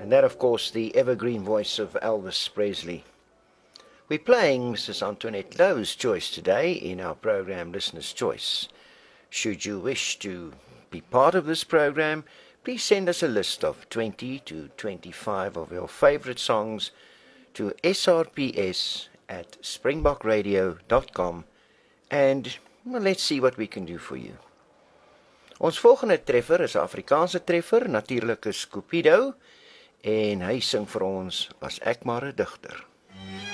And that, of course, the evergreen voice of Elvis Presley. We're playing Mrs. Antoinette Lowe's choice today in our program Listener's Choice. Should you wish to be part of this program, please send us a list of 20 to 25 of your favorite songs to srps@springbokradio.com and let's see what we can do for you. Ons volgende treffer is 'n Afrikaanse treffer, natuurlik is Cupido, en hy sing vir ons As ek maar 'n digter.